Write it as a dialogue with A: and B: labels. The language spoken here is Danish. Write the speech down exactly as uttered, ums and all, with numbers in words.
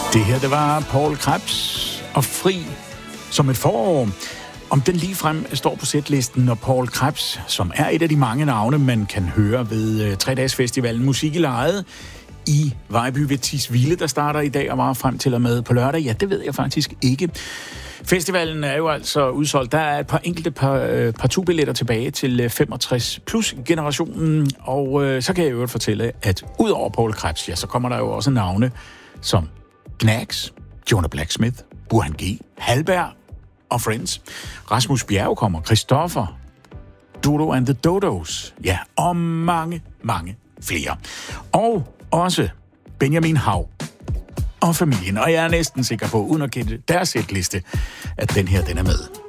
A: Det her, det var Paul Krebs og Fri som et forår. Om den ligefrem står på setlisten, når Paul Krebs, som er et af de mange navne, man kan høre ved tre-dages-festivalen Musik i Lejet i Vejby ved Tisvilde, der starter i dag og var frem til og med på lørdag, ja, det ved jeg faktisk ikke. Festivalen er jo altså udsolgt. Der er et par enkelte par, partout-billetter tilbage til femogtres plus generationen, og øh, så kan jeg jo fortælle, at ud over Paul Krebs, ja, så kommer der jo også navne som Knacks, Jonah Blacksmith, Burhan G, Halberg og Friends. Rasmus Bjerg kommer, Christoffer, Dodo and the Dodos, ja, og mange, mange flere. Og også Benjamin Hav og familien, og jeg er næsten sikker på, uden at kende deres setliste, at den her, den er med.